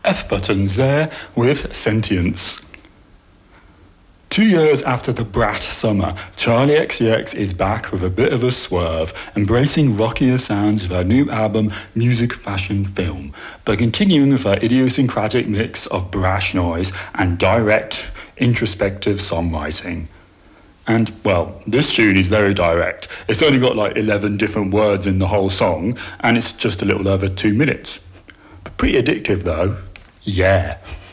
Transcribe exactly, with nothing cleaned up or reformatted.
F-Buttons there with Sentience. Two years after the brat summer, Charlie X C X is back with a bit of a swerve, embracing rockier sounds of our new album, Music Fashion Film, but continuing with our idiosyncratic mix of brash noise and direct, introspective songwriting. And, well, this tune is very direct. It's only got like eleven different words in the whole song, and it's just a little over two minutes. But pretty addictive though. Yeah.